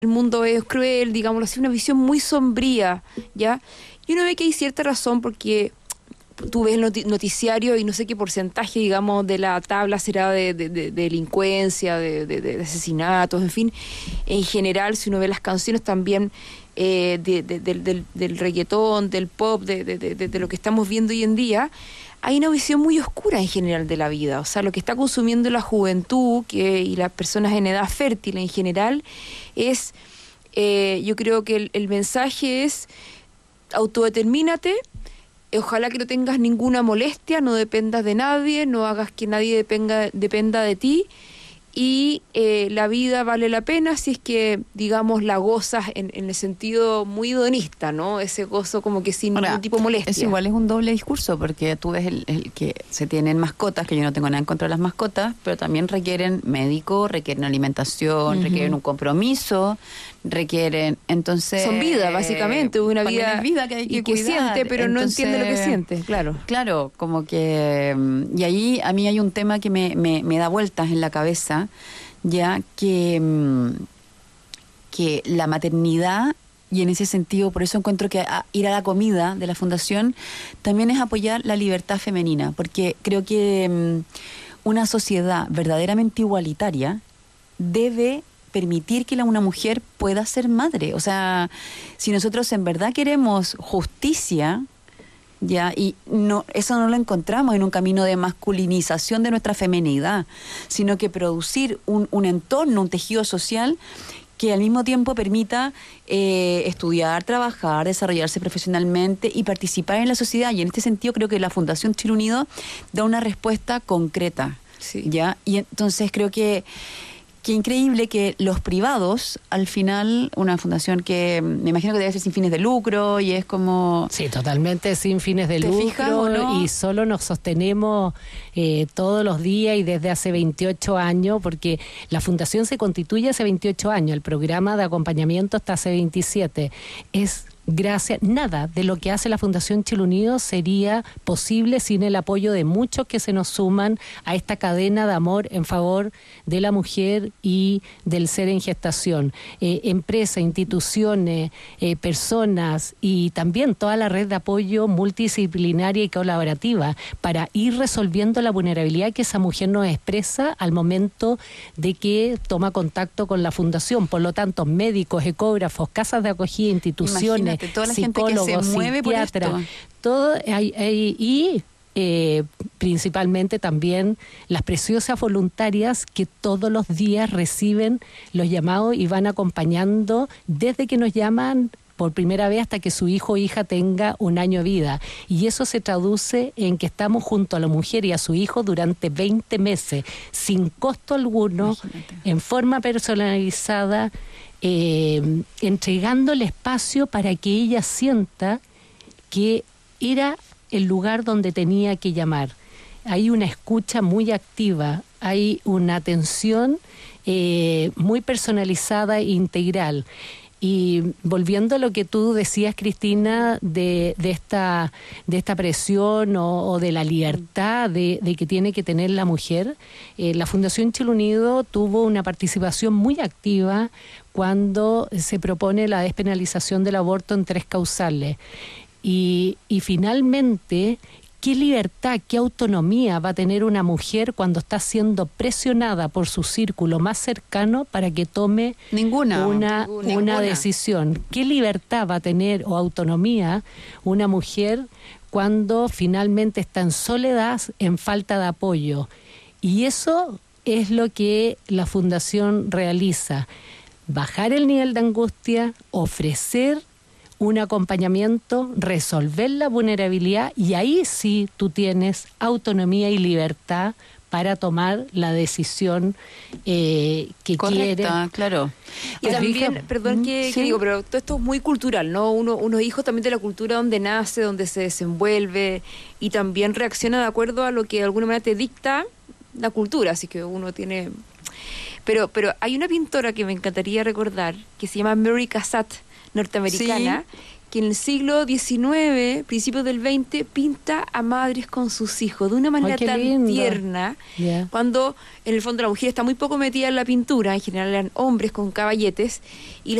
el mundo es cruel, digámoslo así, una visión muy sombría, ¿ya? Y uno ve que hay cierta razón porque tú ves el noticiario y no sé qué porcentaje, digamos, de la tabla será de delincuencia, de asesinatos, en fin. En general, si uno ve las canciones también del reggaetón, del pop, de lo que estamos viendo hoy en día, hay una visión muy oscura en general de la vida. O sea, lo que está consumiendo la juventud y las personas en edad fértil en general es, yo creo que el mensaje es autodetermínate. Ojalá que no tengas ninguna molestia, no dependas de nadie, no hagas que nadie dependa de ti, y la vida vale la pena si es que, digamos, la gozas en el sentido muy hedonista, ¿no? Ese gozo como que sin ningún tipo de molestia. Eso igual es un doble discurso, porque tú ves el que se tienen mascotas, que yo no tengo nada en contra de las mascotas, pero también requieren médico, requieren alimentación, requieren un compromiso, requieren, entonces... Son vida, básicamente, una vida que hay que que siente, pero entonces, no entiende lo que siente, claro. Claro, como que... Y ahí a mí hay un tema que me da vueltas en la cabeza, ya que la maternidad, y en ese sentido por eso encuentro que ir a la comida de la Fundación también es apoyar la libertad femenina, porque creo que una sociedad verdaderamente igualitaria debe permitir que una mujer pueda ser madre. O sea, si nosotros en verdad queremos justicia, ya, y no, eso no lo encontramos en un camino de masculinización de nuestra feminidad, sino que producir un entorno, un tejido social que al mismo tiempo permita estudiar, trabajar, desarrollarse profesionalmente y participar en la sociedad. Y en este sentido creo que la Fundación Chile Unido da una respuesta concreta. Sí. ¿Ya? Y entonces creo que increíble que los privados, al final, una fundación que me imagino que debe ser sin fines de lucro y es como... Sí, totalmente sin fines de lucro, ¿no? Y solo nos sostenemos todos los días y desde hace 28 años, porque la fundación se constituye hace 28 años, el programa de acompañamiento está hace 27. Nada de lo que hace la Fundación Chile Unido sería posible sin el apoyo de muchos que se nos suman a esta cadena de amor en favor de la mujer y del ser en gestación. Empresas, instituciones, personas y también toda la red de apoyo multidisciplinaria y colaborativa para ir resolviendo la vulnerabilidad que esa mujer nos expresa al momento de que toma contacto con la Fundación. Por lo tanto, médicos, ecógrafos, casas de acogida, instituciones, toda la psicólogos, gente que se mueve psiquiatras, por esto. Todo y principalmente también las preciosas voluntarias que todos los días reciben los llamados y van acompañando desde que nos llaman por primera vez hasta que su hijo o hija tenga 1 año de vida. Y eso se traduce en que estamos junto a la mujer y a su hijo durante 20 meses, sin costo alguno, en forma personalizada, entregándole espacio para que ella sienta que era el lugar donde tenía que llamar. Hay una escucha muy activa, hay una atención muy personalizada e integral. Y volviendo a lo que tú decías, Cristina, de esta presión o de la libertad de que tiene que tener la mujer, la Fundación Chile Unido tuvo una participación muy activa cuando se propone la despenalización del aborto en 3 causales. Y finalmente, ¿qué libertad, qué autonomía va a tener una mujer cuando está siendo presionada por su círculo más cercano para que tome una decisión? ¿Qué libertad va a tener o autonomía una mujer cuando finalmente está en soledad, en falta de apoyo? Y eso es lo que la Fundación realiza: bajar el nivel de angustia, ofrecer un acompañamiento, resolver la vulnerabilidad, y ahí sí tú tienes autonomía y libertad para tomar la decisión que quieres. Claro. Y también, perdón que digo, pero todo esto es muy cultural, ¿no? Uno es hijo también de la cultura donde nace, donde se desenvuelve, y también reacciona de acuerdo a lo que de alguna manera te dicta la cultura, así que uno tiene... Pero hay una pintora que me encantaría recordar, que se llama Mary Cassatt, norteamericana, que en el siglo XIX, principios del XX, pinta a madres con sus hijos de una manera qué tan lindo. tierna, Ya. cuando en el fondo la mujer está muy poco metida en la pintura, en general eran hombres con caballetes, y